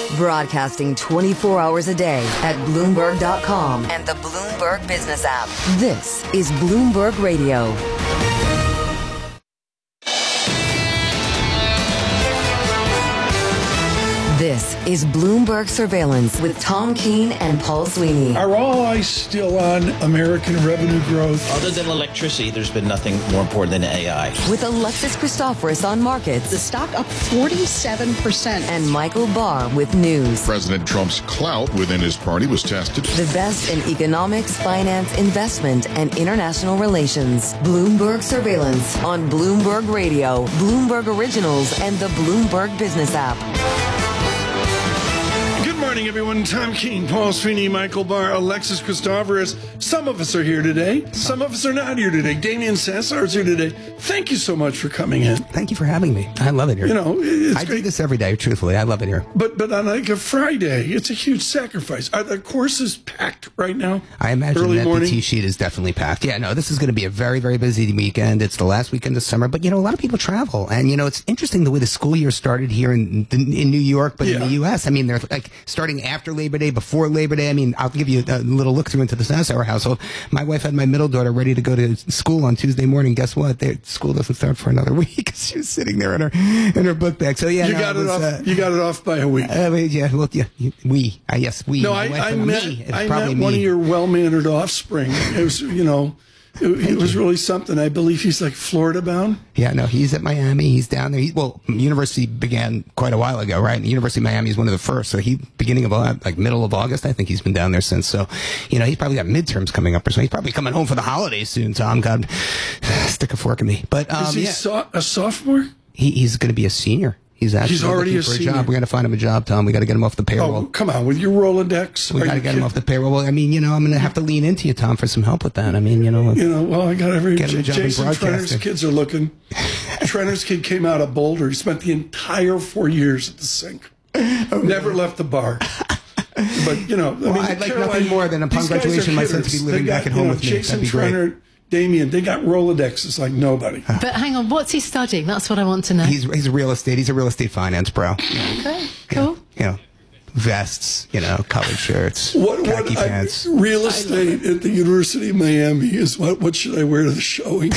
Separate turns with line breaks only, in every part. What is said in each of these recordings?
Broadcasting 24 hours a day at Bloomberg.com and the Bloomberg Business app. This is Bloomberg Radio. This is Bloomberg Surveillance with Tom Keene and Paul Sweeney.
Are all eyes still on American revenue growth?
Other than electricity, there's been nothing more important than AI.
With Alexis Christoforous on markets.
The stock up 47%.
And Michael Barr with news.
President Trump's clout within his party was tested.
The best in economics, finance, investment, and international relations. Bloomberg Surveillance on Bloomberg Radio, Bloomberg Originals, and the Bloomberg Business app.
Good morning, everyone. Tom Keene, Paul Sweeney, Michael Barr, Alexis Christoforous. Some of us are here today. Some of us are not here today. Damian Sassar is here today. Thank you so much for coming in.
Thank you for having me. I love it here.
You know, it's
I
great.
do this every day, truthfully. I love it here.
But on like a Friday, it's a huge sacrifice. Are the courses packed right now?
I imagine
early
that
morning?
the tee sheet is definitely packed. Yeah, no, this is going to be a very, very busy weekend. It's the last weekend of summer. But, you know, a lot of people travel. And, you know, it's interesting the way the school year started here in New York, but in the U.S. I mean, they're like starting after Labor Day, before Labor Day. I mean, I'll give you a little look through into the Sassauer household. My wife had my middle daughter ready to go to school on Tuesday morning. Guess what? School doesn't start for another week. She was sitting there in her book bag. So yeah,
you got it off by a week.
Yeah, well, yeah, we. Yes, we.
No, I met one of your well-mannered offspring. It was, you know. It was really something. I believe he's like Florida bound.
Yeah, no, he's at Miami. He's down there. University began quite a while ago, right? And the University of Miami is one of the first. So beginning of middle of August, I think he's been down there since. So, you know, he's probably got midterms coming up or something. He's probably coming home for the holidays soon. Tom, God, stick a fork in me. But
is he a sophomore?
He's going to be a senior. He's
already
looking
a
for
senior.
a job. We're going to find him a job, Tom. We got to get him off the payroll.
Oh, come on, with your Rolodex.
We got to get him off the payroll. Well, I mean, you know, I'm going to have to lean into you, Tom, for some help with that. I mean, you know.
Well, I got
get him a job
Jason
in
Trenner's kids are looking. Trenner's kid came out of Boulder. He spent the entire 4 years at the sink. Never left the bar. But, you know.
I'd like nothing more than upon graduation my son to be living back at home with me.
Jason
That'd be great.
Trenner, Damian, they got Rolodexes like nobody.
But hang on, what's he studying? That's what I want to know.
He's a real estate. He's a real estate finance bro.
Okay, cool.
Yeah. Vests, you know, collared shirts, khaki pants.
Real estate at the University of Miami is what should I wear to the showing?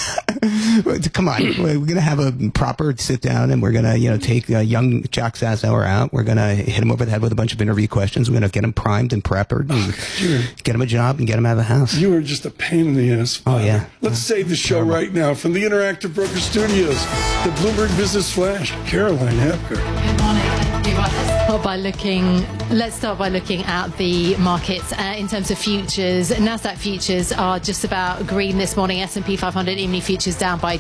Come on, we're going to have a proper sit down, and we're going to, you know, take young Jack Sassauer out. We're going to hit him over the head with a bunch of interview questions. We're going to get him primed and preppered, and get him a job and get him out of the house.
You are just a pain in the ass, father.
Oh yeah.
Let's save the show right now from the Interactive Broker Studios, the Bloomberg Business Flash. Caroline Hapker.
Good morning. Let's start by looking at the markets in terms of futures. Nasdaq futures are just about green this morning. S&P 500 E-mini futures down by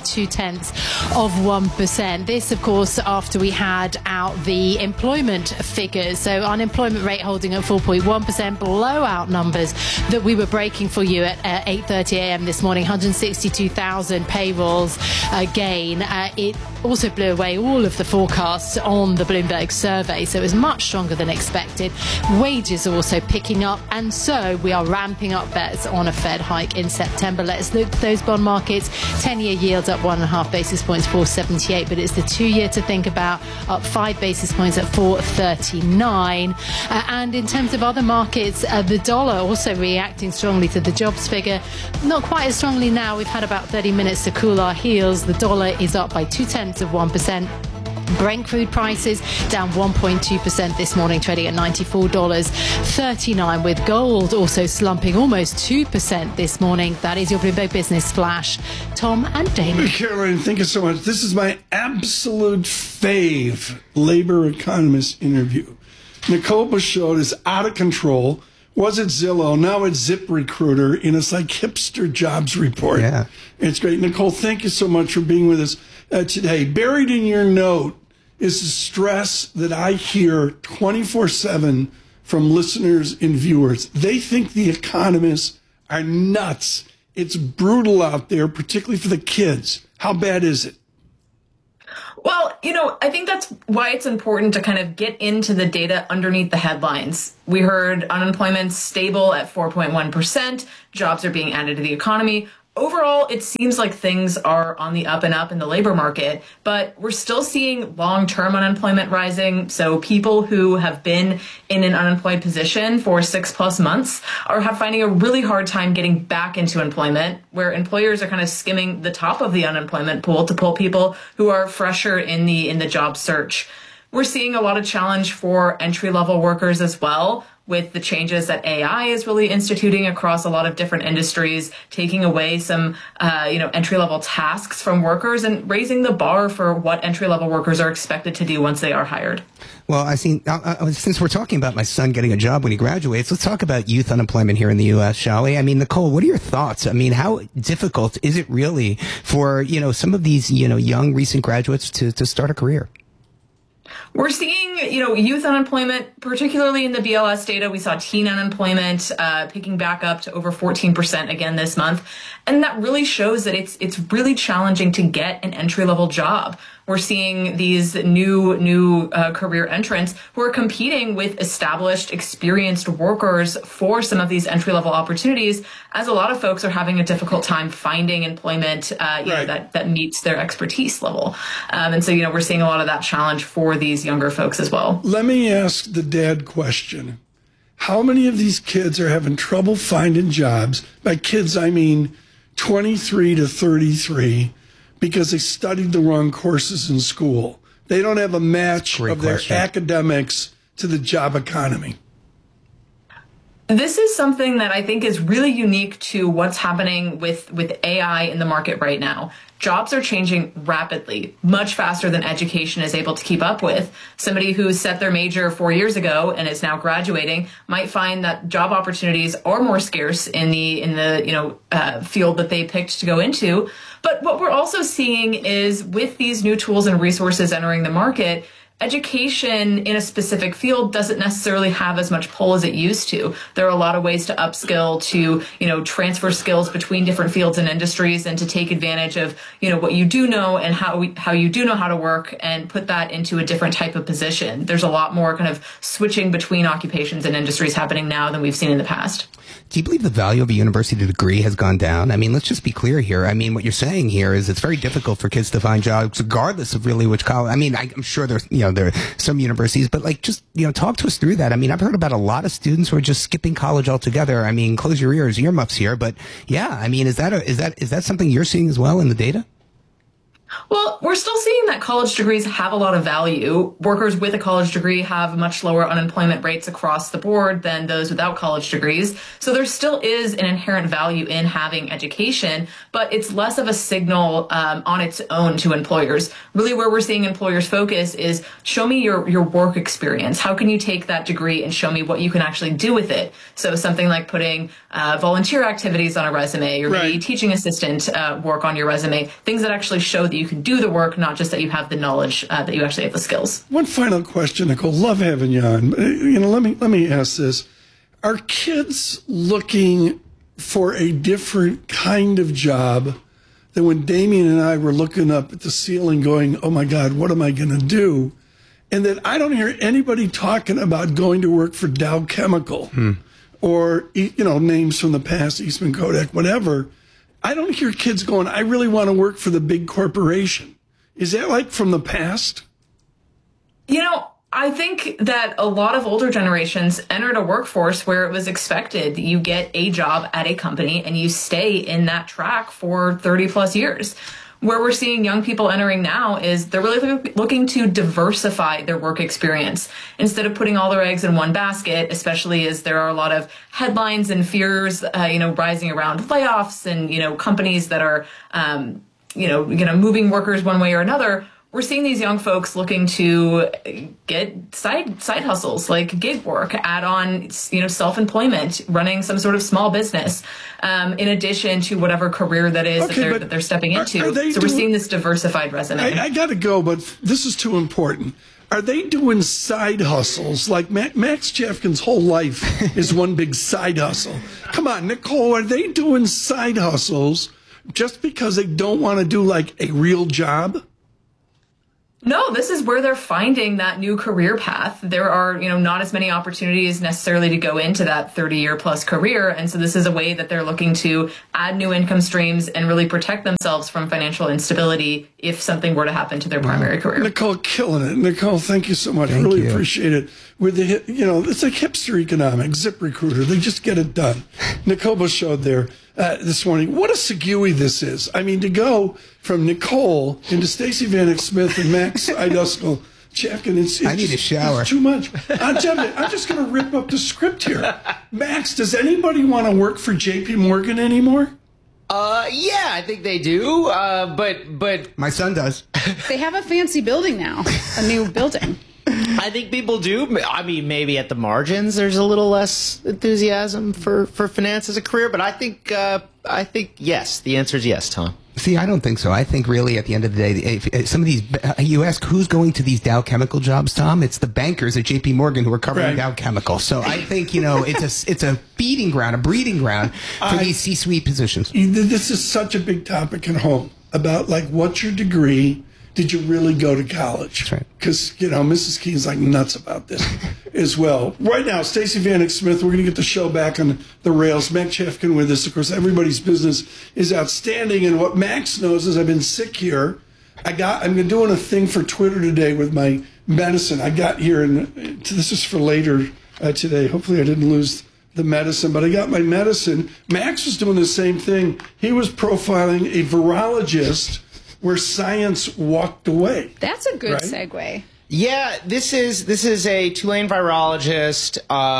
0.2%. This, of course, after we had out the employment figures. So unemployment rate holding at 4.1%, blowout numbers that we were breaking for you at 8:30 a.m. this morning. 162,000 payrolls gain. It also blew away all of the forecasts on the Bloomberg survey, so it was much stronger than expected. Wages are also picking up, and so we are ramping up bets on a Fed hike in September. Let's look at those bond markets. 10-year yields up 1.5 basis points, 4.78, but it's the 2-year to think about, up 5 basis points at 4.39. And in terms of other markets, the dollar also reacting strongly to the jobs figure. Not quite as strongly now. We've had about 30 minutes to cool our heels. The dollar is up by 0.2%. Brent crude prices down 1.2% this morning, trading at $94.39, with gold also slumping almost 2% this morning. That is your Bloomberg Business Flash. Tom and Damon.
Caroline, thank you so much. This is my absolute fave labor economist interview. Nicole Bouchot is out of control. Was it Zillow? Now it's ZipRecruiter, and it's like hipster jobs report.
Yeah.
It's great. Nicole, thank you so much for being with us today. Buried in your note is the stress that I hear 24/7 from listeners and viewers. They think the economists are nuts. It's brutal out there, particularly for the kids. How bad is it?
Well, you know, I think that's why it's important to kind of get into the data underneath the headlines. We heard unemployment stable at 4.1%. Jobs are being added to the economy. overall, it seems like things are on the up and up in the labor market, but we're still seeing long-term unemployment rising. So people who have been in an unemployed position for 6+ months are finding a really hard time getting back into employment, where employers are kind of skimming the top of the unemployment pool to pull people who are fresher in the job search. We're seeing a lot of challenge for entry-level workers as well, with the changes that AI is really instituting across a lot of different industries, taking away some, entry-level tasks from workers and raising the bar for what entry-level workers are expected to do once they are hired.
Well, since we're talking about my son getting a job when he graduates, let's talk about youth unemployment here in the U.S., shall we? I mean, Nicole, what are your thoughts? I mean, how difficult is it really for, some of these, young recent graduates to start a career?
We're seeing, youth unemployment, particularly in the BLS data. We saw teen unemployment picking back up to over 14% again this month. And that really shows that it's really challenging to get an entry-level job. We're seeing these new career entrants who are competing with established, experienced workers for some of these entry-level opportunities, as a lot of folks are having a difficult time finding employment that meets their expertise level. And so, we're seeing a lot of that challenge for these younger folks as well.
Let me ask the dad question. How many of these kids are having trouble finding jobs? By kids, I mean 23 to 33. Because they studied the wrong courses in school. They don't have a match of their academics to the job economy.
This is something that I think is really unique to what's happening with AI in the market right now. Jobs are changing rapidly, much faster than education is able to keep up with. Somebody who set their major 4 years ago and is now graduating might find that job opportunities are more scarce in the field that they picked to go into. But what we're also seeing is with these new tools and resources entering the market, education in a specific field doesn't necessarily have as much pull as it used to. There are a lot of ways to upskill, to, transfer skills between different fields and industries and to take advantage of, what you do know and how you do know how to work and put that into a different type of position. There's a lot more kind of switching between occupations and industries happening now than we've seen in the past.
Do you believe the value of a university degree has gone down? I mean, let's just be clear here. I mean, what you're saying here is it's very difficult for kids to find jobs, regardless of really which college. I mean, I'm sure there are some universities, but talk to us through that. I mean, I've heard about a lot of students who are just skipping college altogether. I mean, close your earmuffs here, but yeah, I mean, is that something you're seeing as well in the data?
Well, we're still seeing that college degrees have a lot of value. Workers with a college degree have much lower unemployment rates across the board than those without college degrees. So there still is an inherent value in having education, but it's less of a signal on its own to employers. Really where we're seeing employers focus is show me your work experience. How can you take that degree and show me what you can actually do with it? So something like putting volunteer activities on a resume or maybe teaching assistant work on your resume, things that actually show that you can do the work, not just that you have the knowledge, that you actually have the skills.
One final question, Nicole. Love having you on. Let me ask this: are kids looking for a different kind of job than when Damien and I were looking up at the ceiling, going, "Oh my God, what am I going to do?" And that I don't hear anybody talking about going to work for Dow Chemical or names from the past, Eastman Kodak, whatever. I don't hear kids going, I really want to work for the big corporation. Is that like from the past?
I think that a lot of older generations entered a workforce where it was expected that you get a job at a company and you stay in that track for 30 plus years. Where we're seeing young people entering now is they're really looking to diversify their work experience instead of putting all their eggs in one basket, especially as there are a lot of headlines and fears, rising around layoffs and, companies that are, moving workers one way or another. We're seeing these young folks looking to get side hustles like gig work, add on, self-employment, running some sort of small business, in addition to whatever career that is that they're stepping into. So we're seeing this diversified resume.
I got to go, but this is too important. Are they doing side hustles? Like Max Jeffkin's whole life is one big side hustle. Come on, Nicole, are they doing side hustles just because they don't want to do like a real job?
No, this is where they're finding that new career path. There are, not as many opportunities necessarily to go into that 30-year plus career. And so this is a way that they're looking to add new income streams and really protect themselves from financial instability if something were to happen to their primary career.
Nicole, killing it. Nicole, thank you so much. Really appreciate it. With the, it's like hipster economics, ZipRecruiter. They just get it done. Nicole Beauchesne there this morning. What a segue this is. I mean, to go from Nicole into Stacey Vanek Smith and Max Iduskel Chafkin.
I need a shower.
It's too much. I'm just going to rip up the script here. Max, does anybody want to work for JP Morgan anymore?
Yeah, I think they do. But
my son does.
They have a fancy building now, a new building.
I think people do. I mean, maybe at the margins there's a little less enthusiasm for finance as a career, but I think yes. The answer is yes, Tom.
See, I don't think so. I think really at the end of the day, some of these, you ask who's going to these Dow Chemical jobs, Tom? It's the bankers at JP Morgan who are covering Dow Chemical. So I think, it's a feeding ground, a breeding ground for these C-suite positions.
This is such a big topic at home about what's your degree? Did you really go to college?
That's right.
Because, Mrs. Key's nuts about this as well. Right now, Stacey Vanek Smith, we're going to get the show back on the rails. Max Chafkin with us. Of course, everybody's business is outstanding. And what Max knows is I've been sick here. I'm doing a thing for Twitter today with my medicine. I got here, and this is for later today. Hopefully I didn't lose the medicine, but I got my medicine. Max was doing the same thing. He was profiling a virologist where science walked away.
That's a good segue.
Yeah, this is a Tulane virologist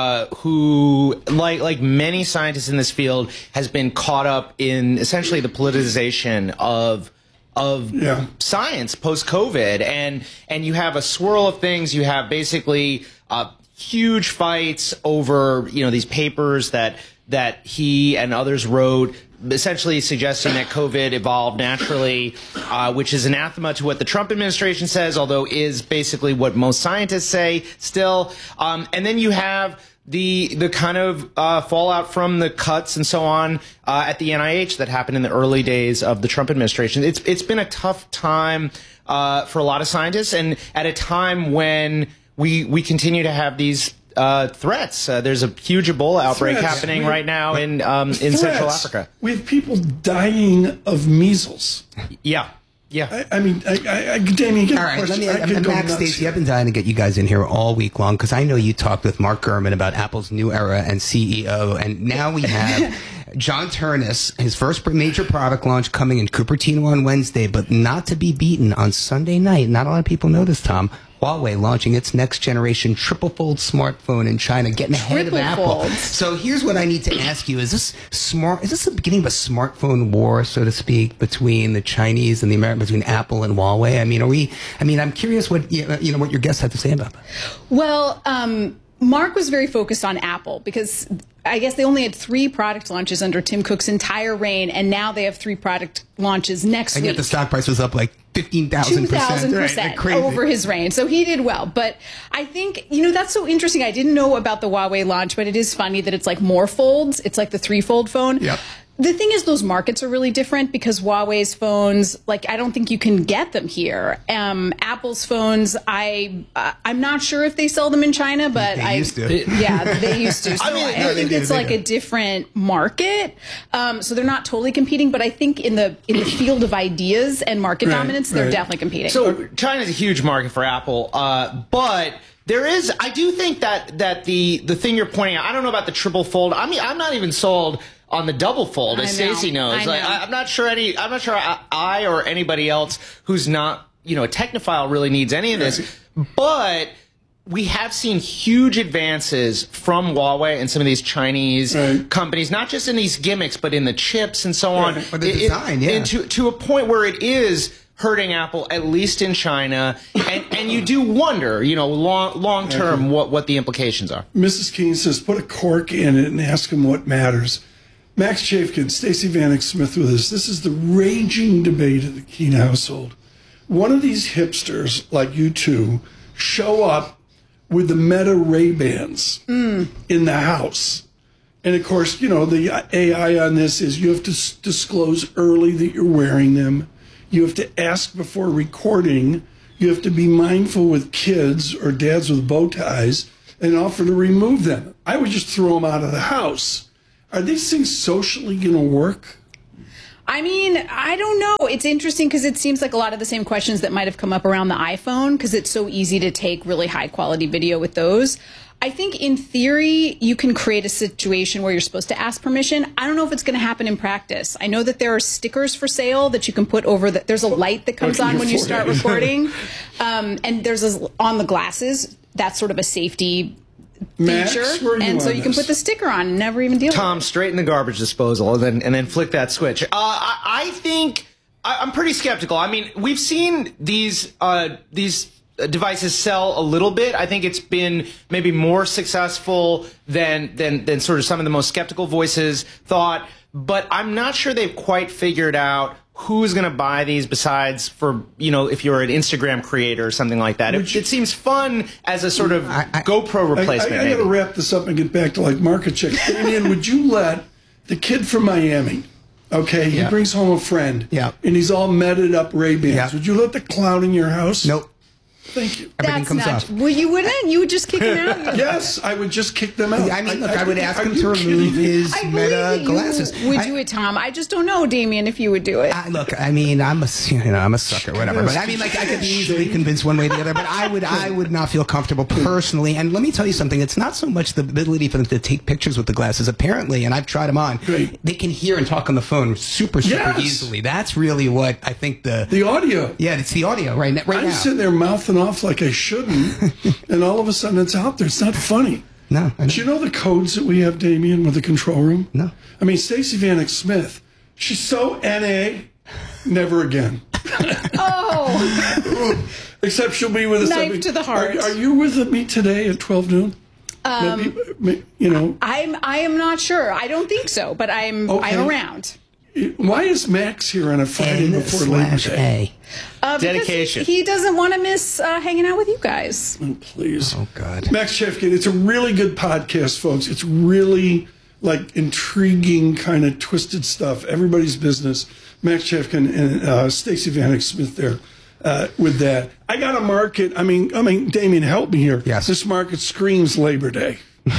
who, like many scientists in this field, has been caught up in essentially the politicization of science post-COVID, and you have a swirl of things. You have basically huge fights over these papers that he and others wrote, essentially suggesting that COVID evolved naturally, which is anathema to what the Trump administration says, although is basically what most scientists say still. And then you have the kind of fallout from the cuts and so on at the NIH that happened in the early days of the Trump administration. It's been a tough time for a lot of scientists, and at a time when we continue to have these threats. There's a huge Ebola outbreak happening right now in Central Africa.
We have people dying of measles.
Yeah.
I mean, Damien, get
all right, Max, Stacey, I've been dying to get you guys in here all week long because I know you talked with Mark Gurman about Apple's new era and CEO, and now we have John Ternus, his first major product launch coming in Cupertino on Wednesday, but not to be beaten on Sunday night. Not a lot of people know this, Tom. Huawei launching its next generation triple-fold smartphone in China, getting ahead of Apple. So here's what I need to ask you. Is this the beginning of a smartphone war, so to speak, between the Chinese and the Americans, between Apple and Huawei? I'm curious what what your guests have to say about that.
Well, Mark was very focused on Apple because I guess they only had 3 product launches under Tim Cook's entire reign, and now they have 3 product launches next week.
And yet the stock price was up 15,000%.
2,000% over his reign. So he did well. But I think, that's so interesting. I didn't know about the Huawei launch, but it is funny that it's more folds. It's like the 3-fold phone.
Yep.
The thing is, those markets are really different because Huawei's phones, I don't think you can get them here. Apple's phones, I'm not sure if they sell them in China, but
they used to.
Yeah, they used to. So I think it's a different market. So they're not totally competing, but I think in the field of ideas and market dominance, they're definitely competing.
So China's a huge market for Apple, but I do think that the thing you're pointing out, I don't know about the triple fold. I mean, I'm not even sold on the double fold, as Stacey knows. I'm not sure I or anybody else who's not, a technophile really needs any of this. But we have seen huge advances from Huawei and some of these Chinese companies, not just in these gimmicks, but in the chips and so on.
Or the design,
and to a point where it is hurting Apple, at least in China, and you do wonder, long term, what the implications are.
Mrs. Keene says, put a cork in it and ask him what matters. Max Chafkin, Stacey Vanek Smith with us. This is the raging debate of the Keene household. One of these hipsters, like you two, show up with the Meta Ray-Bans in the house. And, of course, the AI on this is you have to disclose early that you're wearing them. You have to ask before recording you have to be mindful with kids or dads with bow ties and offer to remove them. I would just throw them out of the house. Are these things socially going to work?
I mean, I don't know. It's interesting because it seems like a lot of the same questions that might have come up around the iPhone, because it's so easy to take really high quality video with those. I think in theory, you can create a situation where you're supposed to ask permission. I don't know if it's going to happen in practice. I know that there are stickers for sale that you can put over there's a light that comes on when you start recording. And there's on the glasses, that's sort of a safety feature. And so you can put the sticker on and never even deal with it.
Tom, straighten the garbage disposal and then flick that switch. I think I'm pretty skeptical. I mean, we've seen these devices sell a little bit. I think it's been maybe more successful than sort of some of the most skeptical voices thought. But I'm not sure they've quite figured out who's going to buy these besides for, if you're an Instagram creator or something like that. It seems fun as a sort of GoPro replacement.
I got to wrap this up and get back to market check. Damien, would you let the kid from Miami, okay, he brings home a friend, and he's all meted up Ray-Bans. Would you let the clown in your house?
Nope.
Thank you.
Everything comes off.
Well, you wouldn't. You would just kick him out.
Yes, I would just kick them out.
I mean, look, I would ask him to remove his Meta glasses.
Would do it, Tom? I just don't know, Damien, if you would do it.
Look, I mean, I'm a sucker, whatever. But I mean, I could be easily convinced one way or the other. But I would not feel comfortable personally. And let me tell you something. It's not so much the ability for them to take pictures with the glasses. Apparently, and I've tried them on, they can hear and talk on the phone super easily. That's really what I think the
audio.
Yeah, it's the audio right now.
I'm sitting there mouthing off like I shouldn't, and all of a sudden it's out there. It's not funny.
No.
Do you know the codes that we have, Damien, with the control room?
No.
I mean, Stacey Vanek Smith, she's so NA, never again.
Oh.
Except she'll be with us.
Knife to the heart.
Are you with me today at 12 noon? Maybe,
I am not sure. I don't think so, but I'm around.
Why is Max here on a Friday before Labor Day?
Dedication.
He doesn't want to miss hanging out with you guys.
Oh, please.
Oh, God.
Max Chafkin, it's a really good podcast, folks. It's really intriguing, kind of twisted stuff. Everybody's business. Max Chafkin and Stacey Vanek Smith there with that. I got a market. I mean, Damien, help me here.
Yes.
This market screams Labor Day.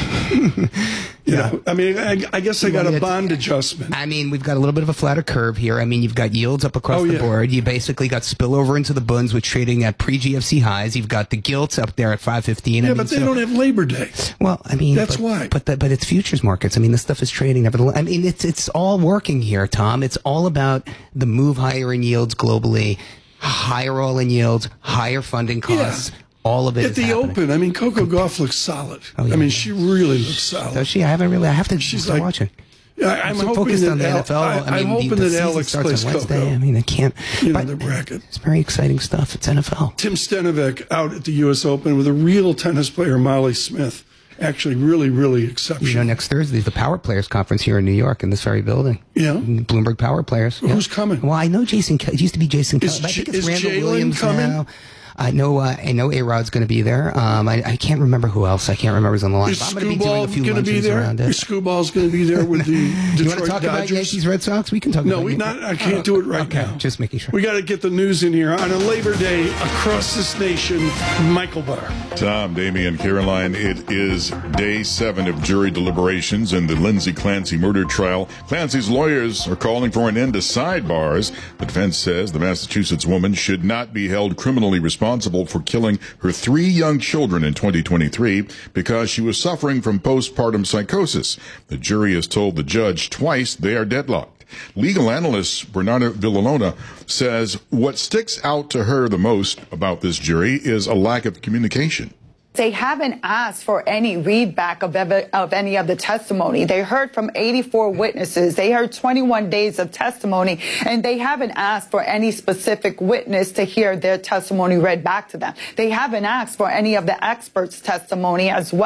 I mean, I guess I got a bond adjustment.
I mean, we've got a little bit of a flatter curve here. I mean, you've got yields up across the board. You basically got spillover into the bunds with trading at pre-GFC highs. You've got the gilts up there at 515.
Yeah, but they don't have Labor Day.
Well, I mean,
that's why.
But it's futures markets. I mean, this stuff is trading. I mean, it's all working here, Tom. It's all about the move higher in yields globally, higher all-in yields, higher funding costs. Yeah. All of it
at the open. I mean, Coco Gauff looks solid. I mean, she really looks solid.
Does she? I have to. She's watch it.
I'm hoping
focused
that
on the NFL.
I'm hoping that Alex plays Coco.
I mean, I can't.
The bracket.
It's very exciting stuff. It's NFL.
Tim Stenovic out at the U.S. Open with a real tennis player, Molly Smith. Actually, really, really exceptional.
Next Thursday is the Power Players Conference here in New York in this very building.
Yeah.
Bloomberg Power Players.
Who's coming?
Well, I know Jason. It used to be Jason. I think it's Randall Williams
coming?
now. I know A-Rod's going to be there. I can't remember who else. I can't remember who's on the line.
Is
I'm going to be doing a few lunches around it.
Is Scooball's going to be there with the Detroit
You want to talk
Dodgers?
about Yankees Red Sox? We can talk about
it. No, I can't do it right now.
Just making sure.
We got to get the news in here. On a Labor Day across this nation, Michael Barr.
Tom, Damien, Caroline, it is day 7 of jury deliberations in the Lindsay Clancy murder trial. Clancy's lawyers are calling for an end to sidebars. The defense says the Massachusetts woman should not be held criminally responsible for killing her 3 young children in 2023 because she was suffering from postpartum psychosis. The jury has told the judge twice they are deadlocked. Legal analyst Bernardo Villalona says what sticks out to her the most about this jury is a lack of communication.
They haven't asked for any readback of any of the testimony. They heard from 84 witnesses. They heard 21 days of testimony, and they haven't asked for any specific witness to hear their testimony read back to them. They haven't asked for any of the experts' testimony as well.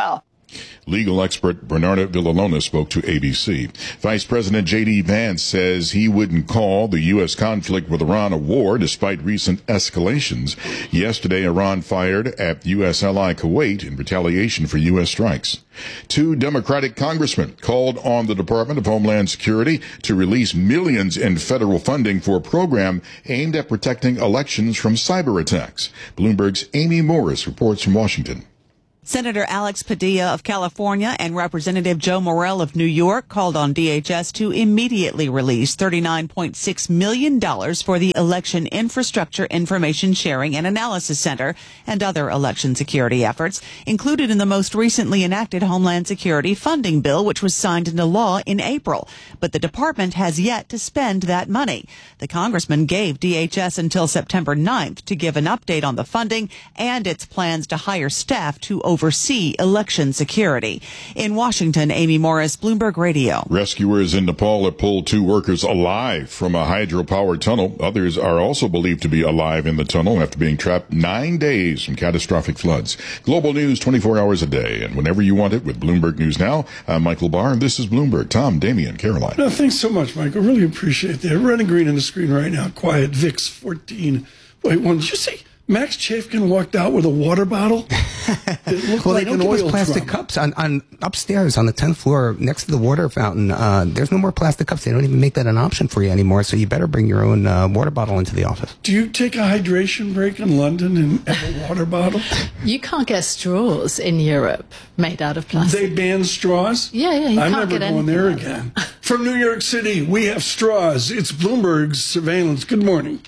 Legal expert Bernarda Villalona spoke to ABC. Vice President J.D. Vance says he wouldn't call the U.S. conflict with Iran a war despite recent escalations. Yesterday, Iran fired at U.S. ally Kuwait in retaliation for U.S. strikes. 2 Democratic congressmen called on the Department of Homeland Security to release millions in federal funding for a program aimed at protecting elections from cyber attacks. Bloomberg's Amy Morris reports from Washington.
Senator Alex Padilla of California and Representative Joe Morell of New York called on DHS to immediately release $39.6 million for the Election Infrastructure Information Sharing and Analysis Center and other election security efforts, included in the most recently enacted Homeland Security funding bill, which was signed into law in April. But the department has yet to spend that money. The congressman gave DHS until September 9th to give an update on the funding and its plans to hire staff to oversee election security. In Washington, Amy Morris, Bloomberg Radio.
Rescuers in Nepal have pulled 2 workers alive from a hydropower tunnel. Others are also believed to be alive in the tunnel after being trapped 9 days from catastrophic floods. Global news 24 hours a day and whenever you want it with Bloomberg News Now. I'm Michael Barr, and this is Bloomberg. Tom, Damian, Caroline.
No, thanks so much, Michael. Really appreciate that. Running green on the screen right now. Quiet. VIX 14. Wait, did you see Max Chafkin walked out with a water bottle? It looked like
they
an
don't give
oil
us plastic
drum.
cups on upstairs on the 10th floor next to the water fountain. There's no more plastic cups. They don't even make that an option for you anymore. So you better bring your own water bottle into the office.
Do you take a hydration break in London and have a water bottle?
You can't get straws in Europe made out of plastic.
They ban straws?
Yeah, you
I'm
can't
never
get
going there
anything like
again. From New York City, we have straws. It's Bloomberg's surveillance. Good morning.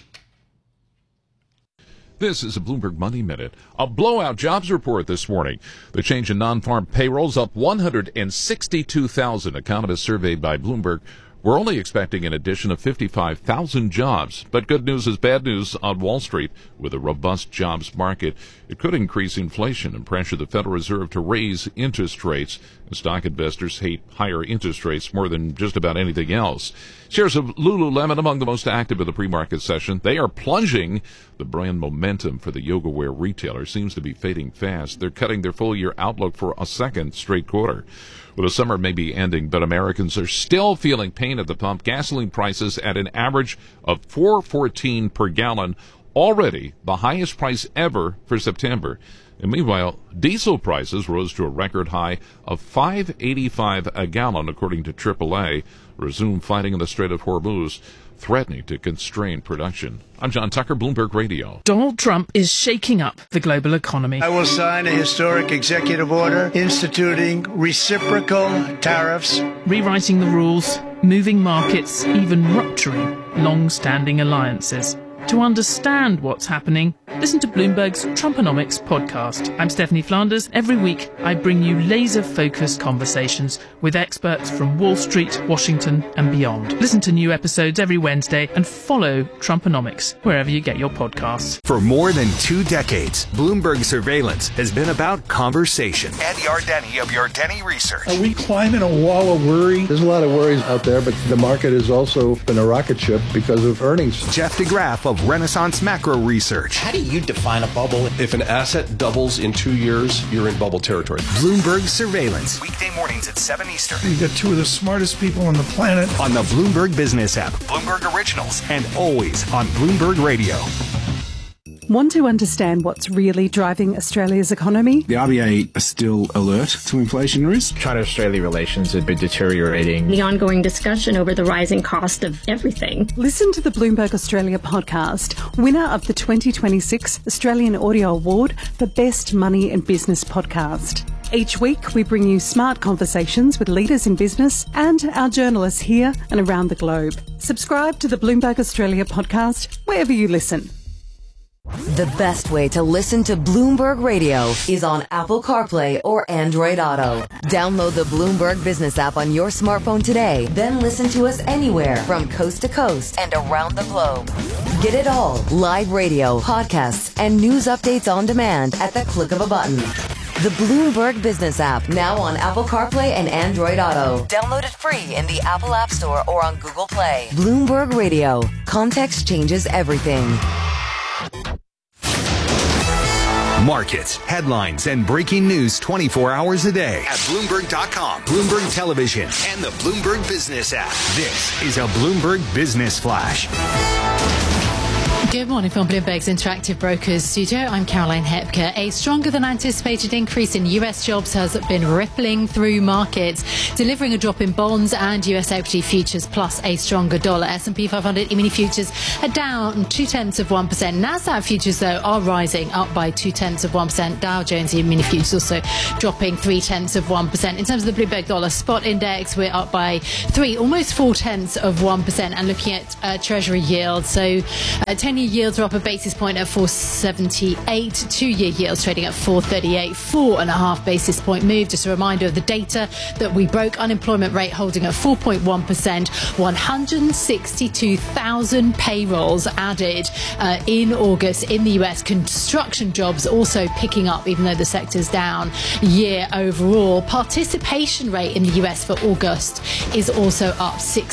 This is a Bloomberg Money Minute. A blowout jobs report this morning. The change in non-farm payrolls up 162,000. Economists surveyed by Bloomberg were only expecting an addition of 55,000 jobs. But good news is bad news on Wall Street. With a robust jobs market, it could increase inflation and pressure the Federal Reserve to raise interest rates. Stock investors hate higher interest rates more than just about anything else. Shares of Lululemon among the most active in the pre-market session. They are plunging. The brand momentum for the yoga wear retailer seems to be fading fast. They're cutting their full-year outlook for a second straight quarter. Well, the summer may be ending, but Americans are still feeling pain at the pump. Gasoline prices at an average of $4.14 per gallon, already the highest price ever for September. And meanwhile, diesel prices rose to a record high of $5.85 a gallon, according to AAA. Resume fighting in the Strait of Hormuz, threatening to constrain production. I'm John Tucker, Bloomberg Radio.
Donald Trump is shaking up the global economy.
I will sign a historic executive order instituting reciprocal tariffs,
rewriting the rules, moving markets, even rupturing long-standing alliances. To understand what's happening, listen to Bloomberg's Trumponomics podcast. I'm Stephanie Flanders. Every week, I bring you laser-focused conversations with experts from Wall Street, Washington, and beyond. Listen to new episodes every Wednesday and follow Trumponomics wherever you get your podcasts.
For more than 2 decades, Bloomberg Surveillance has been about conversation. Andy Ardeni of Ardeni Research.
Are we climbing a wall of worry?
There's a lot of worries out there, but the market has also been a rocket ship because of earnings.
Jeff DeGraff of Renaissance Macro Research.
How do you define a bubble?
If an asset doubles in 2 years, you're in bubble territory.
Bloomberg Surveillance. Weekday mornings at 7 Eastern.
You got 2 of the smartest people on the planet.
On the Bloomberg Business app, Bloomberg Originals, and always on Bloomberg Radio.
Want to understand what's really driving Australia's economy?
The RBA are still alert to inflation risk.
China-Australia relations have been deteriorating.
The ongoing discussion over the rising cost of everything.
Listen to the Bloomberg Australia podcast, winner of the 2026 Australian Audio Award for Best Money and Business Podcast. Each week, we bring you smart conversations with leaders in business and our journalists here and around the globe. Subscribe to the Bloomberg Australia podcast wherever you listen.
The best way to listen to Bloomberg Radio is on Apple CarPlay or Android Auto. Download the Bloomberg Business app on your smartphone today, then listen to us anywhere from coast to coast and around the globe. Get it all, live radio, podcasts, and news updates on demand at the click of a button. The Bloomberg Business app, now on Apple CarPlay and Android Auto. Download it free in the Apple App Store or on Google Play. Bloomberg Radio. Context changes everything.
Markets, headlines, and breaking news 24 hours a day at Bloomberg.com, Bloomberg Television, and the Bloomberg Business app. This is a Bloomberg Business Flash.
Good morning from Bloomberg's Interactive Brokers studio. I'm Caroline Hepker. A stronger than anticipated increase in US jobs has been rippling through markets, delivering a drop in bonds and US equity futures plus a stronger dollar. S&P 500 E-mini futures are down 0.2%. Nasdaq futures, though, are rising, up by 0.2%. Dow Jones E-mini futures also dropping 0.3%. In terms of the Bloomberg dollar spot index, we're up by almost 0.4%. And looking at Treasury yields, so 10-year yields are up a basis point at 4.78. 2-year yields trading at 4.38. 4.5 basis point move. Just a reminder of the data that we broke. Unemployment rate holding at 4.1%. 162,000 payrolls added in August in the US. Construction jobs also picking up, even though the sector's down year overall. Participation rate in the US for August is also up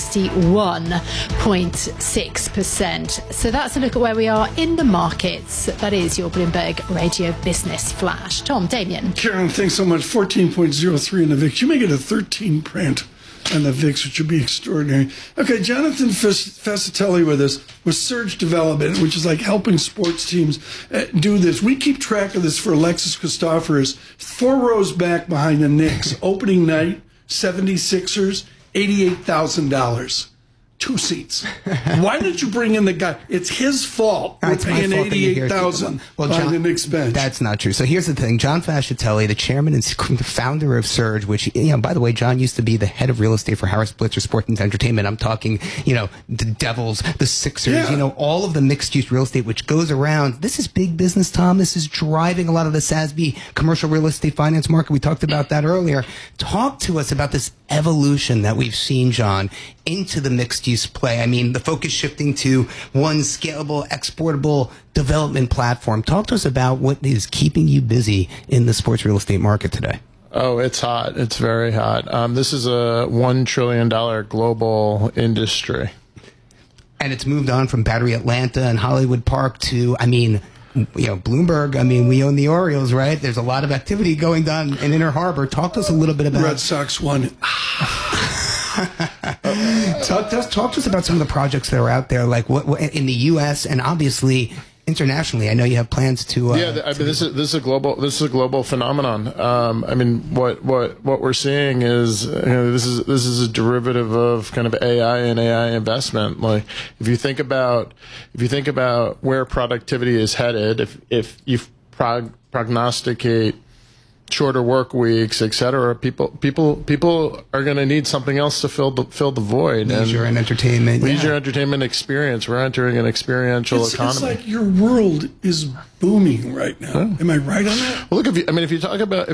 61.6%. So that's a look at where we are in the markets. That is your Bloomberg Radio Business Flash. Tom, Damien.
Karen, thanks so much. 14.03 in the VIX. You may get a 13 print on the VIX, which would be extraordinary. Okay, Jonathan Fascitelli with us with Surge Development, which is like helping sports teams do this. We keep track of this for Alexis Christoforous. 4 rows back behind the Knicks. Opening night, 76ers, $88,000. 2 seats. Why did you bring in the guy? It's his fault. We're paying $88,000 behind the Knicks bench.
That's not true. So here's the thing. John Fascitelli, the chairman and founder of Surge, which, by the way, John used to be the head of real estate for Harris Blitzer Sport and Entertainment. I'm talking, the Devils, the Sixers, all of the mixed-use real estate, which goes around. This is big business, Tom. This is driving a lot of the SASB commercial real estate finance market. We talked about that earlier. Talk to us about this evolution that we've seen, John, into the mixed-use play. I mean, the focus shifting to one scalable, exportable development platform. Talk to us about what is keeping you busy in the sports real estate market today.
Oh, it's hot. It's very hot. This is a $1 trillion global industry.
And it's moved on from Battery Atlanta and Hollywood Park to, Bloomberg. We own the Orioles, right? There's a lot of activity going on in Inner Harbor. Talk to us a little bit about
Red Sox won.
Talk to us about some of the projects that are out there, like what in the U.S. and obviously internationally. I know you have plans to.
This is a global phenomenon. What we're seeing is this is a derivative of kind of AI and AI investment. Like if you think about where productivity is headed, if you prognosticate shorter work weeks, etc., people are going to need something else to fill the void.
Leisure and entertainment.
Leisure, entertainment, experience. We're entering an experiential economy.
It's like your world is booming right now. Huh? Am I right on that?
Well, look, if you talk about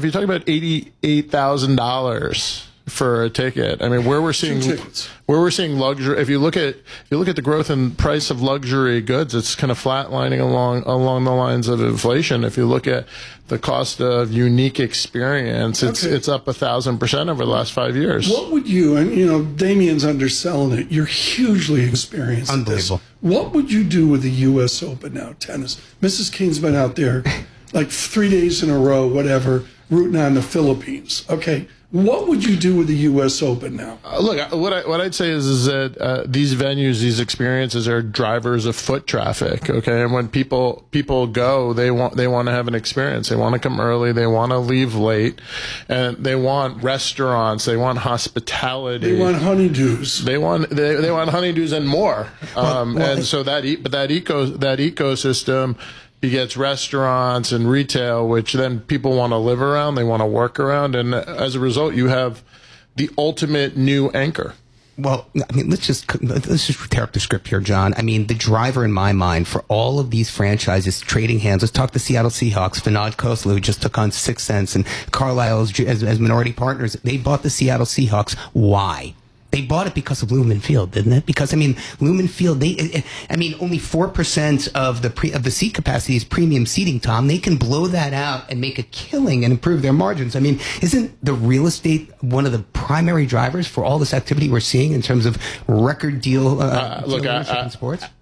$88,000 for a ticket, where we're seeing luxury. If you look at the growth in price of luxury goods, it's kind of flatlining along the lines of inflation. If you look at the cost of unique experience, it's up 1,000% over the last 5 years.
What would you, and Damien's underselling it, you're hugely experienced at this. What would you do with the U.S. Open now, tennis? Mrs. King's been out there like 3 days in a row, whatever, rooting on the Philippines. Okay. What would you do with the U.S. Open now?
Look, what I'd say is that these venues, these experiences are drivers of foot traffic. Okay, and when people go, they want to have an experience. They want to come early. They want to leave late, and they want restaurants. They want hospitality.
They want honeydews.
They want honeydews and more. And so that ecosystem begets restaurants and retail, which then people want to live around, they want to work around, and as a result, you have the ultimate new anchor.
Well, let's just tear up the script here, John. The driver in my mind for all of these franchises trading hands. Let's talk the Seattle Seahawks. Vinod Khosla, who just took on 6 cents, and Carlisle as minority partners. They bought the Seattle Seahawks. Why? They bought it because of Lumen Field, didn't it? Because Lumen Field, only 4% of the seat capacity is premium seating, Tom. They can blow that out and make a killing and improve their margins. Isn't the real estate one of the primary drivers for all this activity we're seeing in terms of record deal in sports?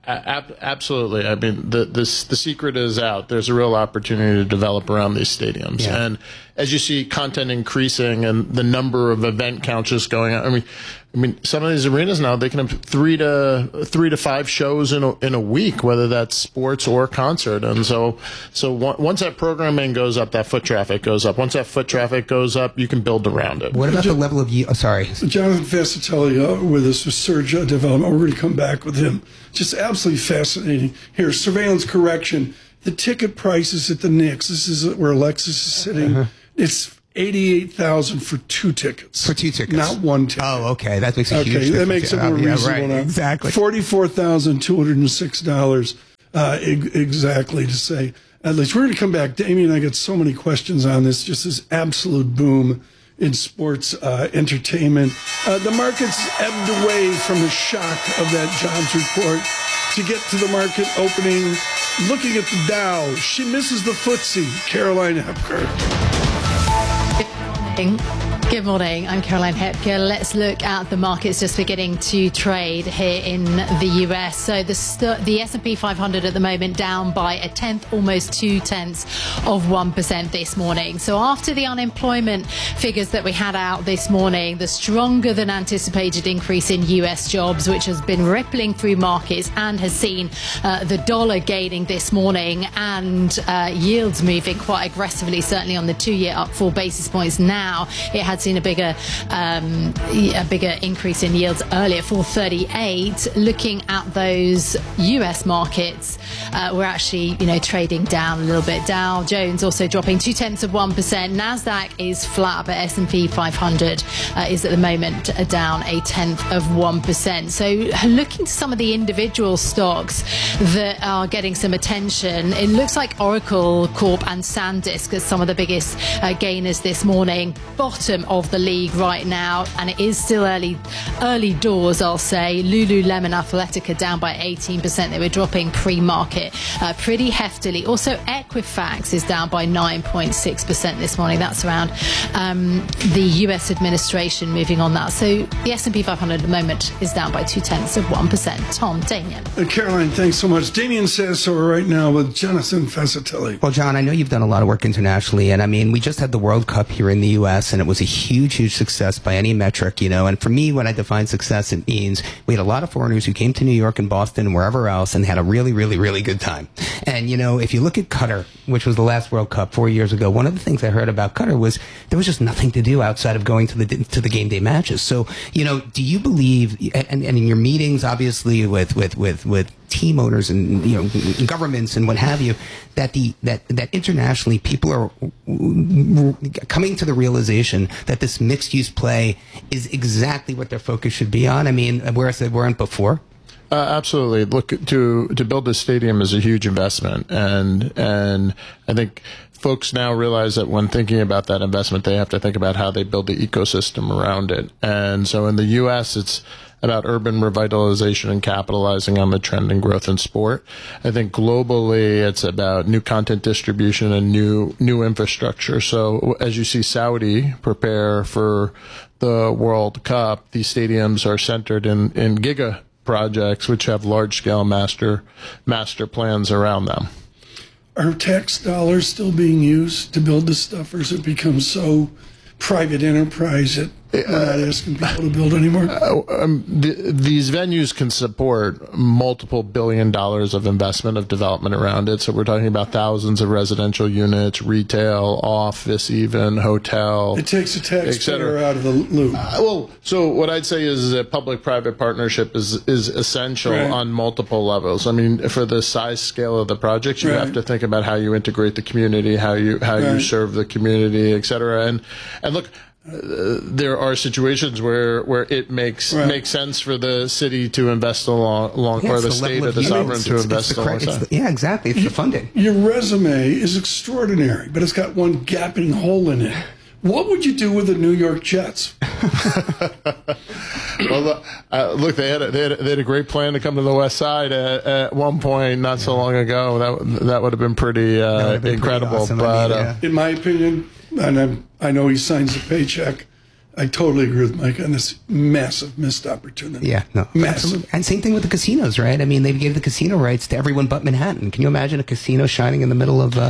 Absolutely. I mean, the secret is out. There's a real opportunity to develop around these stadiums. Yeah. And as you see content increasing and the number of event counts just going out, I mean, some of these arenas now, they can have 3 to 5 shows in a week, whether that's sports or concert. And so once that programming goes up, that foot traffic goes up. Once that foot traffic goes up, you can build around it.
What about the level of sorry.
Jonathan Fascitelli with us with Surge Development. We're going to come back with him. Just absolutely fascinating. Here, surveillance correction. The ticket prices at the Knicks. This is where Alexis is sitting. It's $88,000 for 2 tickets.
For 2 tickets,
not 1 ticket.
Oh, okay, that makes a huge difference.
That makes it more reasonable now.
Exactly.
$44,206 exactly to say. At least we're going to come back. Damien, I get so many questions on this. Just this absolute boom in sports entertainment. The markets ebbed away from the shock of that jobs report to get to the market opening. Looking at the Dow, she misses the FTSE. Caroline Hepker.
Good morning. I'm Caroline Hepker. Let's look at the markets just beginning to trade here in the US. So the S&P 500 at the moment down by 1/10, almost 0.2% this morning. So after the unemployment figures that we had out this morning, the stronger than anticipated increase in US jobs, which has been rippling through markets and has seen the dollar gaining this morning and yields moving quite aggressively, certainly on the 2-year up 4 basis points. Now it had seen a bigger increase in yields earlier, 438. Looking at those US markets, we're actually trading down a little bit. Dow Jones also dropping 0.2%. Nasdaq is flat, but S&P 500 is at the moment down 0.1%. So looking to some of the individual stocks that are getting some attention, it looks like Oracle Corp and SanDisk as some of the biggest gainers this morning. Bottom of the league right now, and it is still early doors, I'll say. Lululemon Athletica down by 18%. They were dropping pre-market pretty heftily. Also, Equifax is down by 9.6% this morning. That's around the US administration moving on that. So the S&P 500 at the moment is down by 0.2%. Tom, Damien.
Caroline, thanks so much. Damien Sasso right now with Jonathan Fascitelli.
Well, John, I know you've done a lot of work internationally, and I mean, we just had the World Cup here in the US, and it was a huge success by any metric, and for me, when I define success, it means we had a lot of foreigners who came to New York and Boston and wherever else and had a really, really, really good time. And, if you look at Qatar, which was the last World Cup 4 years ago, one of the things I heard about Qatar was there was just nothing to do outside of going to the game day matches. So, do you believe, and in your meetings, obviously, with team owners and governments and what have you, that internationally people are coming to the realization that this mixed use play is exactly what their focus should be on? I mean, whereas they weren't before.
Absolutely. Look, to build a stadium is a huge investment, and I think folks now realize that when thinking about that investment, they have to think about how they build the ecosystem around it. And so in the U.S., it's about urban revitalization and capitalizing on the trend and growth in sport. I think globally, it's about new content distribution and new infrastructure. So as you see Saudi prepare for the World Cup, these stadiums are centered in giga projects, which have large-scale master plans around them.
Are tax dollars still being used to build this stuff, or has it become so private enterprise that we're not asking people to build anymore?
These venues can support multiple $1 billion of investment of development around it. So we're talking about thousands of residential units, retail, office, even hotel.
It takes a taxpayer out of the loop.
So what I'd say is that public-private partnership is essential on multiple levels. I mean, for the size scale of the projects, you have to think about how you integrate the community, how you serve the community, et cetera. And look, there are situations where it makes sense for the city to invest along or the state or the sovereign to invest alongside.
Yeah, exactly. It's the funding.
Your resume is extraordinary, but it's got one gaping hole in it. What would you do with the New York Jets?
Well, look, they had a great plan to come to the West Side at one point not so long ago. That would have been pretty incredible.
Pretty awesome.
But
in my opinion, and I know he signs a paycheck, I totally agree with Mike on this massive missed opportunity.
Yeah, no,
massive.
Absolutely. And same thing with the casinos, right? I mean, they gave the casino rights to everyone but Manhattan. Can you imagine a casino shining in the middle of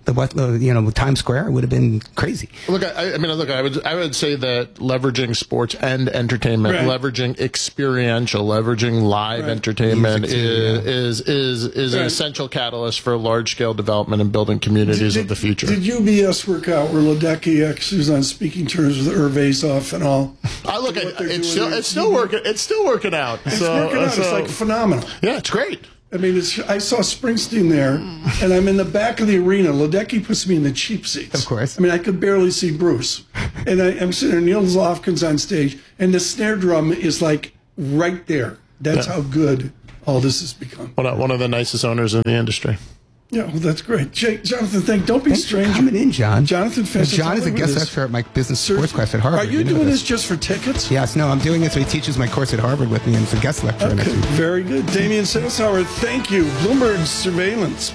Times Square? It would have been crazy.
Look, I would say that leveraging sports and entertainment, leveraging experiential, leveraging live entertainment is an essential catalyst for large scale development and building communities of the future.
Did UBS work out where Ledecky actually was on speaking terms with Hervé and all?
It's still working. It's still working out.
It's working out. It's like phenomenal.
Yeah, it's great.
I mean, I saw Springsteen there, and I'm in the back of the arena. Ledecky puts me in the cheap seats.
Of course.
I mean, I could barely see Bruce. And I'm sitting there, Neil Lofgren's on stage, and the snare drum is like right there. That's how good all this has become.
One of the nicest owners in the industry.
Yeah, well, that's great. Jonathan, don't be strange.
Thanks for coming in, John.
Jonathan Fish.
John is a guest lecturer at my business sports class at Harvard.
Are you doing this just for tickets?
Yes, no, I'm doing it so he teaches my course at Harvard with me and is a guest lecturer.
Okay, very good. Damian Sandishauer, thank you. Bloomberg Surveillance.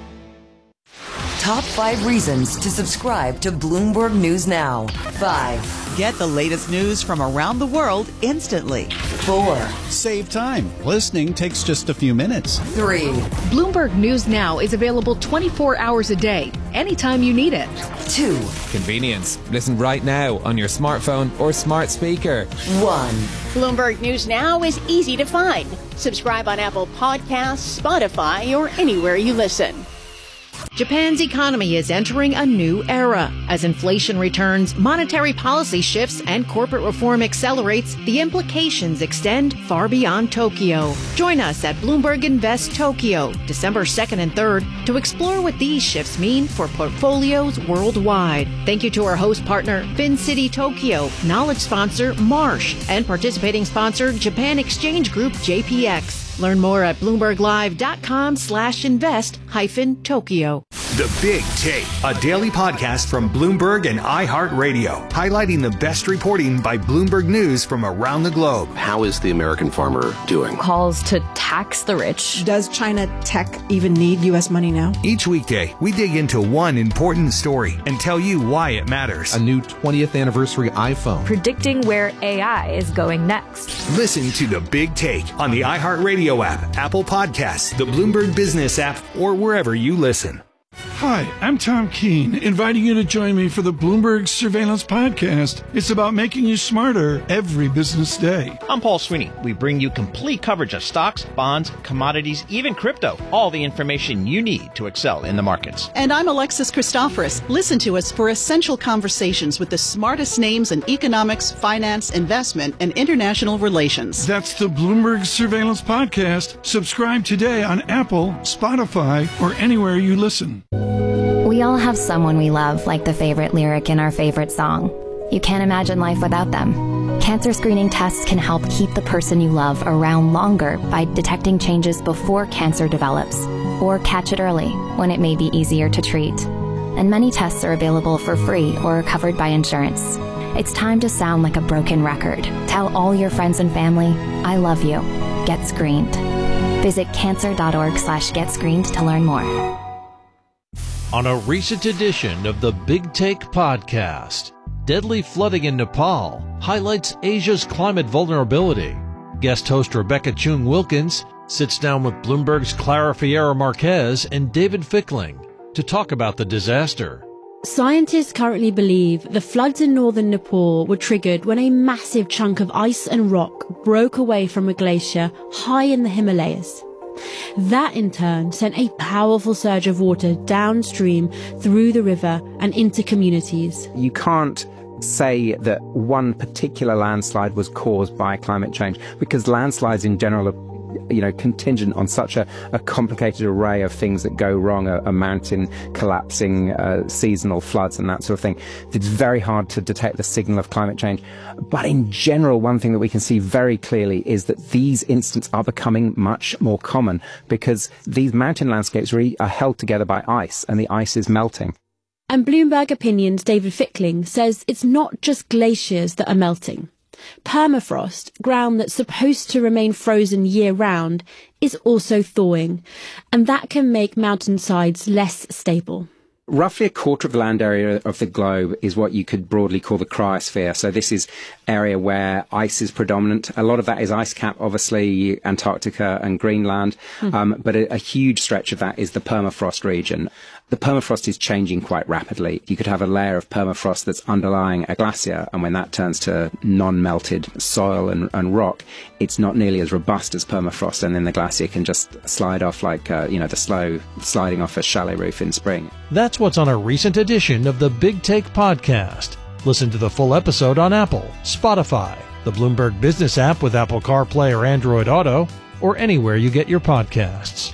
Top 5 reasons to subscribe to Bloomberg News Now. 5.
Get the latest news from around the world instantly.
4.
Save time. Listening takes just a few minutes.
3.
Bloomberg News Now is available 24 hours a day, anytime you need it.
2.
Convenience. Listen right now on your smartphone or smart speaker.
1.
Bloomberg News Now is easy to find. Subscribe on Apple Podcasts, Spotify, or anywhere you listen.
Japan's economy is entering a new era. As inflation returns, monetary policy shifts, and corporate reform accelerates, the implications extend far beyond Tokyo. Join us at Bloomberg Invest Tokyo, December 2nd and 3rd, to explore what these shifts mean for portfolios worldwide. Thank you to our host partner, FinCity Tokyo, knowledge sponsor, Marsh, and participating sponsor, Japan Exchange Group, JPX. Learn more at BloombergLive.com/invest-Tokyo.
The Big Take, a daily podcast from Bloomberg and iHeartRadio, highlighting the best reporting by Bloomberg News from around the globe.
How is the American farmer doing?
Calls to tax the rich.
Does China tech even need U.S. money now?
Each weekday, we dig into one important story and tell you why it matters.
A new 20th anniversary iPhone.
Predicting where AI is going next.
Listen to The Big Take on the iHeartRadio app, Apple Podcasts, the Bloomberg Business app, or wherever you listen.
Hi, I'm Tom Keene, inviting you to join me for the Bloomberg Surveillance Podcast. It's about making you smarter every business day.
I'm Paul Sweeney. We bring you complete coverage of stocks, bonds, commodities, even crypto. All the information you need to excel in the markets.
And I'm Alexis Christoforous. Listen to us for essential conversations with the smartest names in economics, finance, investment, and international relations.
That's the Bloomberg Surveillance Podcast. Subscribe today on Apple, Spotify, or anywhere you listen.
We all have someone we love, like the favorite lyric in our favorite song. You can't imagine life without them. Cancer screening tests can help keep the person you love around longer by detecting changes before cancer develops, or catch it early when it may be easier to treat. And many tests are available for free or covered by insurance. It's time to sound like a broken record. Tell all your friends and family, I love you. Get screened. Visit cancer.org/getscreened to learn more.
On a recent edition of the Big Take podcast, deadly flooding in Nepal highlights Asia's climate vulnerability. Guest host Rebecca Chung Wilkins sits down with Bloomberg's Clara Fiera Marquez and David Fickling to talk about the disaster.
Scientists currently believe the floods in northern Nepal were triggered when a massive chunk of ice and rock broke away from a glacier high in the Himalayas. That in turn sent a powerful surge of water downstream through the river and into communities.
You can't say that one particular landslide was caused by climate change, because landslides in general are contingent on such a complicated array of things that go wrong, a mountain collapsing, seasonal floods and that sort of thing. It's very hard to detect the signal of climate change. But in general, one thing that we can see very clearly is that these incidents are becoming much more common because these mountain landscapes really are held together by ice, and the ice is melting.
And Bloomberg Opinion's David Fickling says it's not just glaciers that are melting. Permafrost, ground that's supposed to remain frozen year-round, is also thawing, and that can make mountainsides less stable.
roughly a quarter of the land area of the globe is what you could broadly call the cryosphere. So this is area where ice is predominant. A lot of that is ice cap, obviously, Antarctica and Greenland. But a huge stretch of that is the permafrost region. The permafrost is changing quite rapidly. You could have a layer of permafrost that's underlying a glacier, and when that turns to non-melted soil and rock, it's not nearly as robust as permafrost, and then the glacier can just slide off like, the slow sliding off a chalet roof in spring.
That's what's on a recent edition of the Big Take podcast. Listen to the full episode on Apple, Spotify, the Bloomberg Business app with Apple CarPlay or Android Auto, or anywhere you get your podcasts.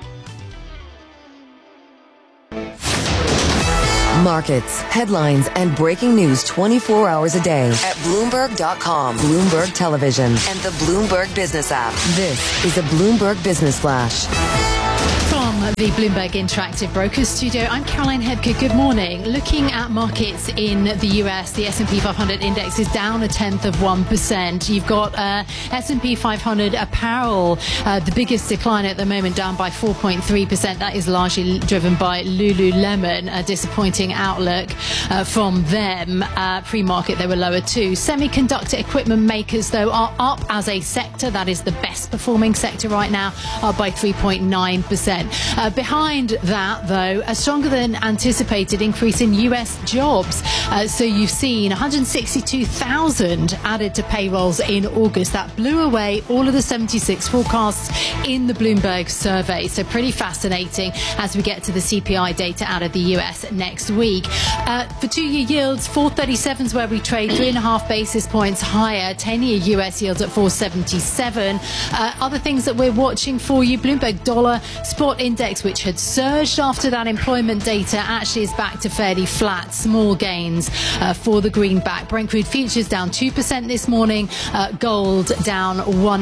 Markets, headlines, and breaking news 24 hours a day at Bloomberg.com, Bloomberg Television, and the Bloomberg Business app. This is a Bloomberg Business Flash.
From the Bloomberg Interactive Brokers Studio, I'm Caroline Hebke. Good morning. Looking at markets in the US, the S&P 500 index is down 0.1%. You've got S&P 500 apparel, the biggest decline at the moment, down by 4.3%. That is largely driven by Lululemon, a disappointing outlook from them. Pre-market, they were lower too. Semiconductor equipment makers, though, are up as a sector. That is the best performing sector right now, up by 3.9%. Behind that, though, a stronger than anticipated increase in US jobs. So you've seen 162,000 added to payrolls in August. That blew away all of the 76 forecasts in the Bloomberg survey. So pretty fascinating as we get to the CPI data out of the US next week. For 2-year yields, 437 is where we trade, 3.5 basis points higher. 10-year US yields at 477. Other things that we're watching for you, Bloomberg Dollar Spot Index, which had surged after that employment data, actually is back to fairly flat, small gains for the greenback. Brent crude futures down 2% this morning, gold down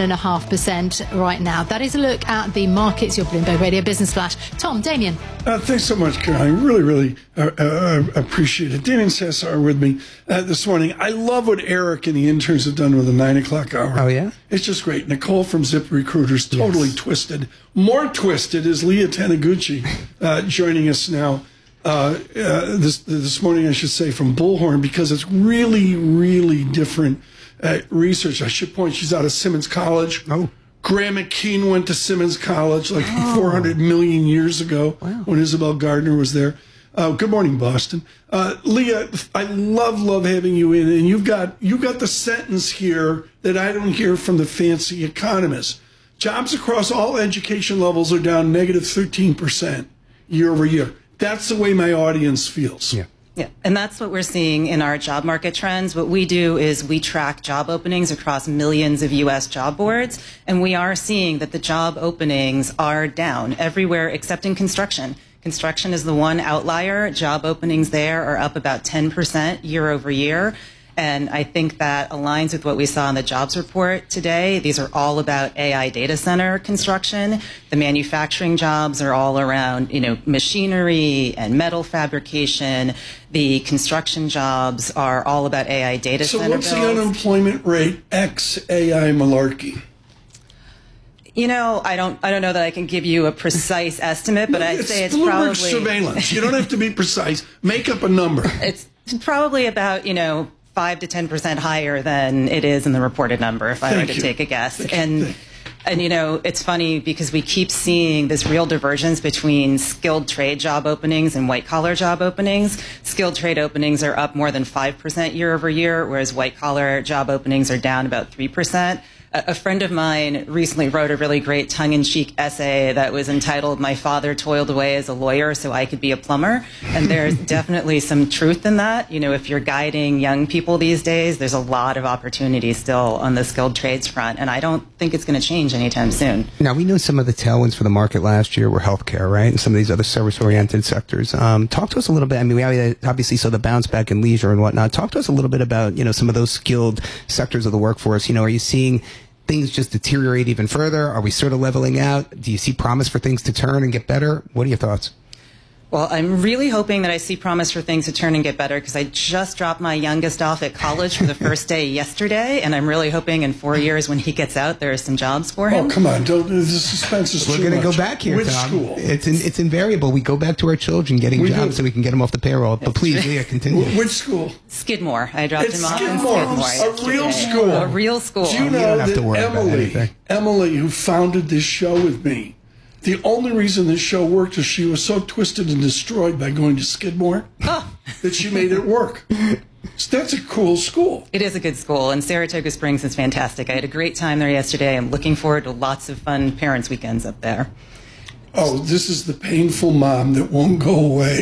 1.5% right now. That is a look at the markets. Your Bloomberg Radio Business Flash. Tom, Damien.
Thanks so much, Caroline. Really appreciate it. Damien Cesar with me this morning. I love what Eric and the interns have done with the 9 o'clock hour.
Oh, yeah?
It's just great. Nicole from Zip Recruiters, totally twisted. More twisted is Leah Taniguchi joining us now this morning, I should say, from Bullhorn, because it's really, really different research. I should point, she's out of Simmons College.
Oh.
Graham McKean went to Simmons College 400 million years ago when Isabel Gardner was there. Good morning, Boston. Leah, I love having you in, and you've got the sentence here that I don't hear from the fancy economists. Jobs across all education levels are down negative 13% year over year. That's the way my audience feels.
Yeah, and that's what we're seeing in our job market trends. What we do is we track job openings across millions of U.S. job boards, and we are seeing that the job openings are down everywhere except in construction. Construction is the one outlier. Job openings there are up about 10% year over year. And I think that aligns with what we saw in the jobs report today. These are all about AI data center construction. The manufacturing jobs are all around, machinery and metal fabrication. The construction jobs are all about AI data center
So what's the unemployment rate ex AI malarkey?
I don't know that I can give you a precise estimate, but I'd say it's
Bloomberg
probably
surveillance. You don't have to be precise. Make up a number.
It's probably about 5 to 10% higher than it is in the reported number, if I were to take a guess. And it's funny because we keep seeing this real divergence between skilled trade job openings and white collar job openings. Skilled trade openings are up more than 5% year over year, whereas white collar job openings are down about 3%. A friend of mine recently wrote a really great tongue-in-cheek essay that was entitled, "My Father Toiled Away as a Lawyer so I Could Be a Plumber." And there's definitely some truth in that. If you're guiding young people these days, there's a lot of opportunity still on the skilled trades front. And I don't think it's going to change anytime soon.
Now, we know some of the tailwinds for the market last year were healthcare, right? And some of these other service-oriented sectors. Talk to us a little bit. I mean, we obviously saw the bounce back in leisure and whatnot. Talk to us a little bit about, some of those skilled sectors of the workforce. Are you seeing things just deteriorate even further? Are we sort of leveling out? Do you see promise for things to turn and get better? What are your thoughts?
Well, I'm really hoping that I see promise for things to turn and get better, because I just dropped my youngest off at college for the first day yesterday, and I'm really hoping in 4 years when he gets out, there are some jobs for him.
Oh, come on. The suspense is too much.
We're going to go back here,
Which
Tom.
school?
It's invariable. We go back to our children getting jobs so we can get them off the payroll. But please, Leah, continue.
Which school?
Skidmore. I dropped him off in
Skidmore.
Skidmore.
A real school.
A real school.
Do you know that Emily, who founded this show with me, the only reason this show worked is she was so twisted and destroyed by going to Skidmore that she made it work. So that's a cool school.
It is a good school, and Saratoga Springs is fantastic. I had a great time there yesterday. I'm looking forward to lots of fun parents' weekends up there.
Oh, this is the painful mom that won't go away.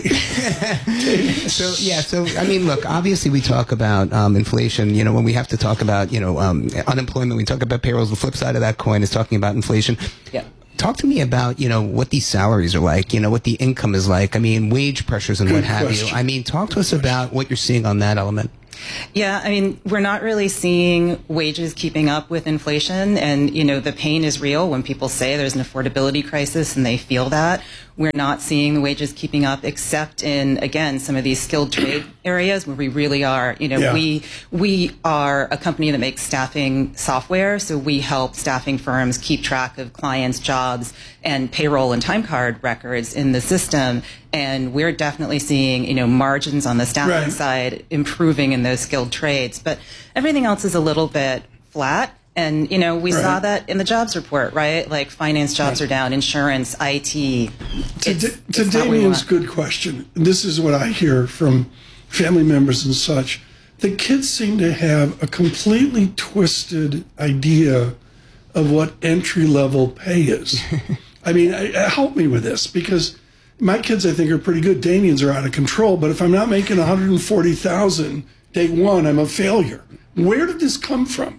So I mean, look, obviously we talk about inflation, when we have to talk about, unemployment, we talk about payrolls. The flip side of that coin is talking about inflation.
Yeah.
Talk to me about, what these salaries are like, what the income is like. I mean, wage pressures and what have you. I mean, talk to us about what you're seeing on that element.
Yeah, I mean, we're not really seeing wages keeping up with inflation. And, the pain is real when people say there's an affordability crisis and they feel that. We're not seeing the wages keeping up, except in, again, some of these skilled trade areas where we really are, we are a company that makes staffing software. So we help staffing firms keep track of clients' jobs and payroll and time card records in the system. And we're definitely seeing, margins on the staffing side improving in those skilled trades. But everything else is a little bit flat. And, we saw that in the jobs report, right? Like finance jobs are down, insurance, IT.
To Damien's good question, this is what I hear from family members and such. The kids seem to have a completely twisted idea of what entry-level pay is. I mean, help me with this, because my kids, I think, are pretty good. Damien's are out of control. But if I'm not making $140,000 day one, I'm a failure. Where did this come from?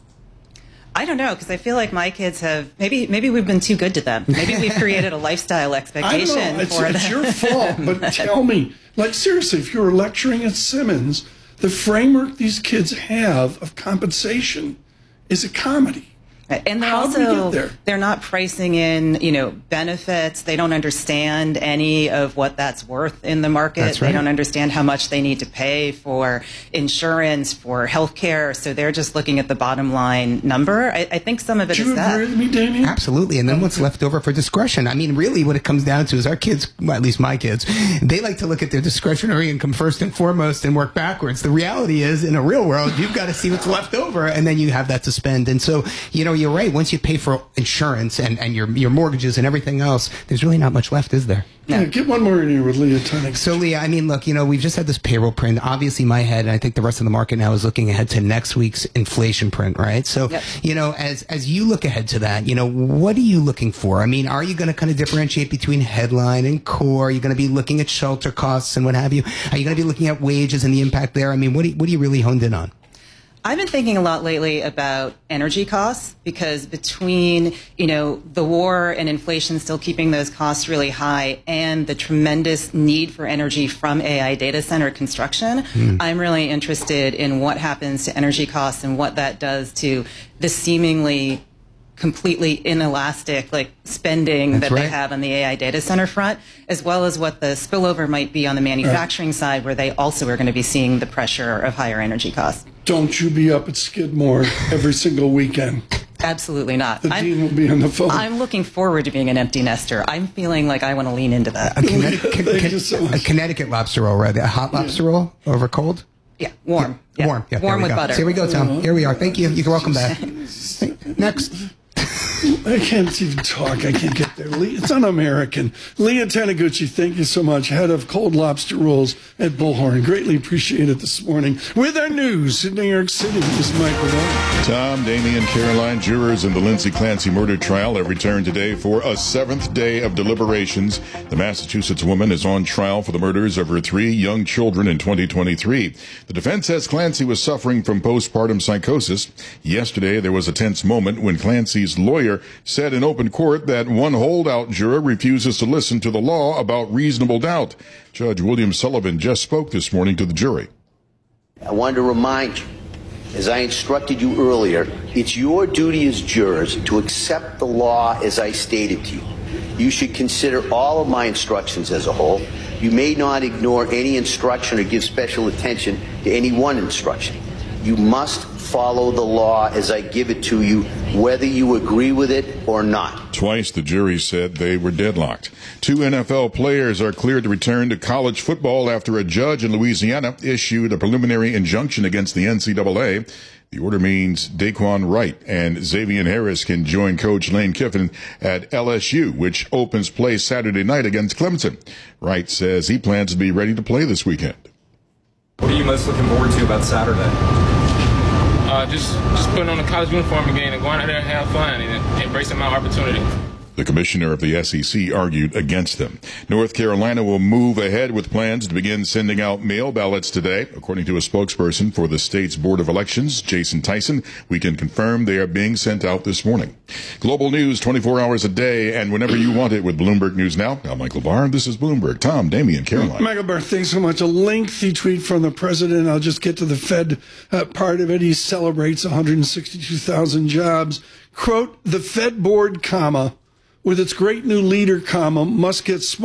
I don't know, because I feel like my kids have maybe we've been too good to them. Maybe we've created a lifestyle expectation
I don't know.
for them.
It's your fault, but tell me, like seriously, if you were lecturing at Simmons, the framework these kids have of compensation is a comedy.
And they're not pricing in, benefits. They don't understand any of what that's worth in the market.
That's right.
They don't understand how much they need to pay for insurance, for healthcare. So they're just looking at the bottom line number. I think some of it is that.
Do you agree with me, Damien?
Absolutely. And then what's left over for discretion? I mean, really what it comes down to is our kids, well, at least my kids, they like to look at their discretionary income first and foremost and work backwards. The reality is, in a real world, you've got to see what's left over, and then you have that to spend. And so, you're right. Once you pay for insurance and your mortgages and everything else, there's really not much left, is there?
Yeah, get one more in here with Leah Tunning.
So, Leah, I mean, look, we've just had this payroll print. Obviously, my head, and I think the rest of the market now is looking ahead to next week's inflation print, right? So, as you look ahead to that, what are you looking for? I mean, are you going to kind of differentiate between headline and core? Are you going to be looking at shelter costs and what have you? Are you going to be looking at wages and the impact there? I mean, what are you really honed in on?
I've been thinking a lot lately about energy costs, because between, the war and inflation still keeping those costs really high and the tremendous need for energy from AI data center construction, I'm really interested in what happens to energy costs and what that does to the seemingly completely inelastic spending they have on the AI data center front, as well as what the spillover might be on the manufacturing side, where they also are going to be seeing the pressure of higher energy costs.
Don't you be up at Skidmore every single weekend.
Absolutely not.
The dean will be on the phone.
I'm looking forward to being an empty nester. I'm feeling like I want to lean into that.
A Connecticut lobster roll, right? A hot lobster roll over cold?
Yeah, warm.
Yeah. Warm. Yeah,
warm with butter.
So here we go, Tom. Here we are. Thank you. You're welcome back. Next.
I can't even talk. I can't get there. It's un-American. Leah Taniguchi, thank you so much. Head of Cold Lobster Rolls at Bullhorn. Greatly appreciate it this morning. With our news in New York City, this is Mike Ravone.
Tom, Damien, Caroline, jurors in the Lindsay Clancy murder trial have returned today for a seventh day of deliberations. The Massachusetts woman is on trial for the murders of her 3 young children in 2023. The defense says Clancy was suffering from postpartum psychosis. Yesterday, there was a tense moment when Clancy's lawyer said in open court that one holdout juror refuses to listen to the law about reasonable doubt. Judge William Sullivan just spoke this morning to the jury.
I wanted to remind you, as I instructed you earlier, it's your duty as jurors to accept the law as I stated to you. You should consider all of my instructions as a whole. You may not ignore any instruction or give special attention to any one instruction. You must follow the law as I give it to you, whether you agree with it or not.
Twice the jury said they were deadlocked. 2 NFL players are cleared to return to college football after a judge in Louisiana issued a preliminary injunction against the NCAA. The order means Daquan Wright and Xavier Harris can join Coach Lane Kiffin at LSU, which opens play Saturday night against Clemson. Wright says he plans to be ready to play this weekend.
What are you most looking forward to about Saturday?
Just putting on a college uniform again and going out there and have fun and embracing my opportunity.
The commissioner of the SEC argued against them. North Carolina will move ahead with plans to begin sending out mail ballots today. According to a spokesperson for the state's Board of Elections, Jason Tyson, we can confirm they are being sent out this morning. Global news 24 hours a day and whenever you want it with Bloomberg News Now. I'm Michael Barr. This is Bloomberg. Tom, Damian, Caroline.
Michael Barr, thanks so much. A lengthy tweet from the president. I'll just get to the Fed part of it. He celebrates 162,000 jobs. Quote, the Fed board, comma, with its great new leader, comma, must get smart.